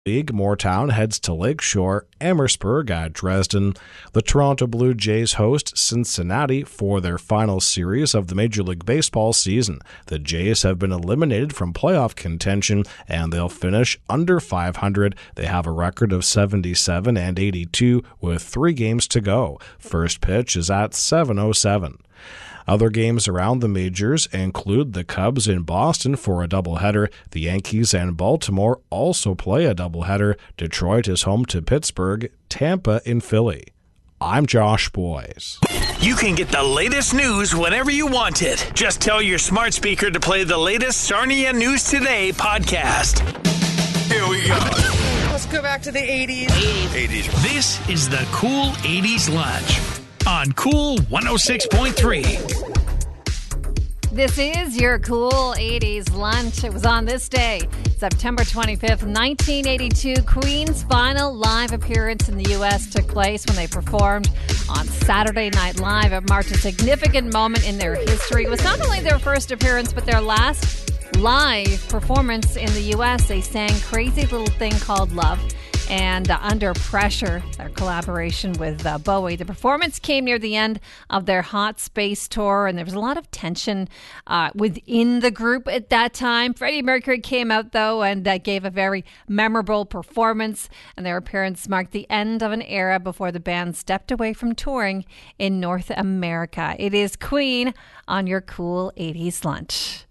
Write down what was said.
League, Moortown heads to Lakeshore, Amherstburg at Dresden. The Toronto Blue Jays host Cincinnati for their final series of the Major League Baseball season. The Jays have been eliminated from playoff contention, and they'll finish under 500. They have a record of 77 and 82 with 3 games to go. First pitch is at 7:07. Other games around the majors include the Cubs in Boston for a doubleheader. The Yankees and Baltimore also play a doubleheader. Detroit is home to Pittsburgh, Tampa in Philly. I'm Josh Boyes. You can get the latest news whenever you want it. Just tell your smart speaker to play the latest Sarnia News Today podcast. Here we go. Let's go back to the 80s. 80s. This is the Cool 80s Lunch on Cool 106.3. This is your Cool 80s Lunch. It was on this day, September 25th, 1982. Queen's final live appearance in the U.S. took place when they performed on Saturday Night Live. It marked a significant moment in their history. It was not only their first appearance, but their last live performance in the U.S. They sang Crazy Little Thing Called Love and Under Pressure, their collaboration with Bowie. The performance came near the end of their Hot Space tour, and there was a lot of tension within the group at that time. Freddie Mercury came out, though, and gave a very memorable performance, and their appearance marked the end of an era before the band stepped away from touring in North America. It is Queen on your Cool 80s Lunch.